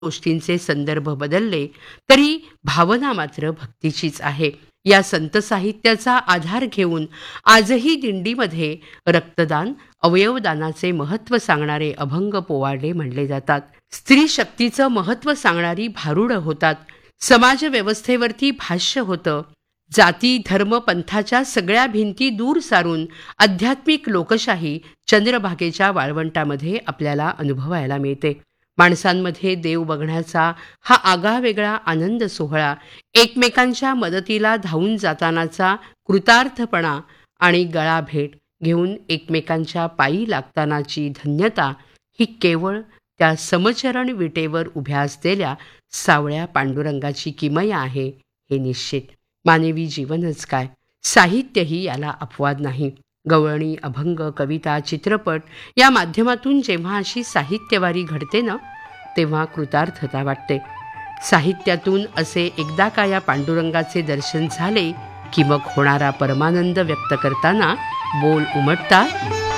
गोष्टींचे संदर्भ बदलले तरी भावना मात्र भक्तीचीच आहे. या संत साहित्याचा आधार घेऊन आजही दिंडीमध्ये रक्तदान, अवयवदानाचे महत्त्व सांगणारे अभंग पोवाडे म्हणले जातात. स्त्री शक्तीचं महत्त्व सांगणारी भारुडं होतात. समाज व्यवस्थेवरती भाष्य होतं. जाती धर्म पंथाच्या सगळ्या भिंती दूर सारून आध्यात्मिक लोकशाही चंद्रभागेच्या वाळवंटामध्ये आपल्याला अनुभवायला मिळते. माणसांमध्ये देव बघण्याचा हा आगळावेगळा आनंद सोहळा, एकमेकांच्या मदतीला धावून जातानाचा कृतार्थपणा आणि गळाभेट घेऊन एकमेकांच्या पायी लागतानाची धन्यता ही केवळ त्या समचरण विटेवर उभ्या असलेल्या सावळ्या पांडुरंगाची किमया आहे हे निश्चित. मानवी जीवनच काय, साहित्यही याला अपवाद नाही. गवळणी, अभंग, कविता, चित्रपट या माध्यमातून जेव्हा अशी साहित्यवारी घडते ना, तेव्हा कृतार्थता वाटते. साहित्यातून असे एकदा का या पांडुरंगाचे दर्शन झाले की मग होणारा परमानंद व्यक्त करताना बोल उमटतात.